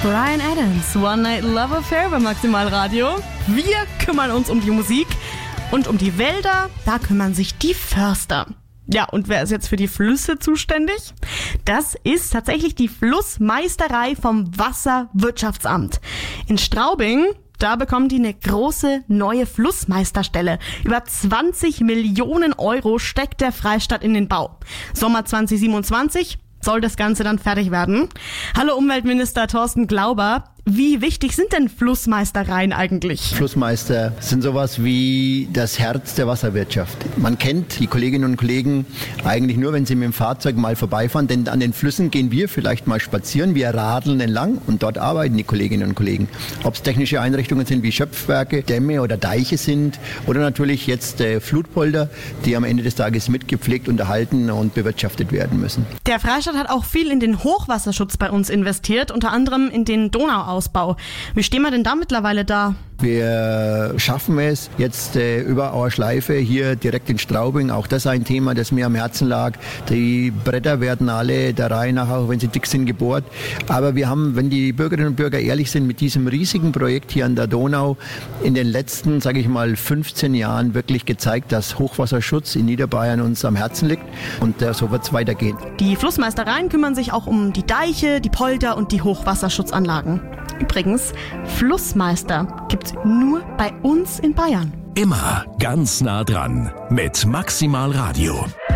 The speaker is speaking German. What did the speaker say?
Bryan Adams, One Night Love Affair bei Maximal Radio. Wir kümmern uns um die Musik und um die Wälder, da kümmern sich die Förster. Ja, und wer ist jetzt für die Flüsse zuständig? Das ist tatsächlich die Flussmeisterei vom Wasserwirtschaftsamt. In Straubing, da bekommen die eine große neue Flussmeisterstelle. Über 20 Millionen Euro steckt der Freistaat in den Bau. Sommer 2027 soll das Ganze dann fertig werden. Hallo Umweltminister Thorsten Glauber. Wie wichtig sind denn Flussmeistereien eigentlich? Flussmeister sind sowas wie das Herz der Wasserwirtschaft. Man kennt die Kolleginnen und Kollegen eigentlich nur, wenn sie mit dem Fahrzeug mal vorbeifahren, denn an den Flüssen gehen wir vielleicht mal spazieren, wir radeln entlang und dort arbeiten die Kolleginnen und Kollegen. Ob es technische Einrichtungen sind wie Schöpfwerke, Dämme oder Deiche sind oder natürlich jetzt Flutpolder, die am Ende des Tages mitgepflegt, unterhalten und bewirtschaftet werden müssen. Der Freistaat hat auch viel in den Hochwasserschutz bei uns investiert, unter anderem in den Donauausbau. Wie stehen wir denn da mittlerweile da? Wir schaffen es jetzt über Auer Schleife hier direkt in Straubing. Auch das ein Thema, das mir am Herzen lag. Die Bretter werden alle der Reihe nach, auch wenn sie dick sind, gebohrt. Aber wir haben, wenn die Bürgerinnen und Bürger ehrlich sind, mit diesem riesigen Projekt hier an der Donau in den letzten, sage ich mal, 15 Jahren wirklich gezeigt, dass Hochwasserschutz in Niederbayern uns am Herzen liegt. Und so wird es weitergehen. Die Flussmeistereien kümmern sich auch um die Deiche, die Polder und die Hochwasserschutzanlagen. Übrigens, Flussmeister gibt's nur bei uns in Bayern. Immer ganz nah dran mit Maximal Radio.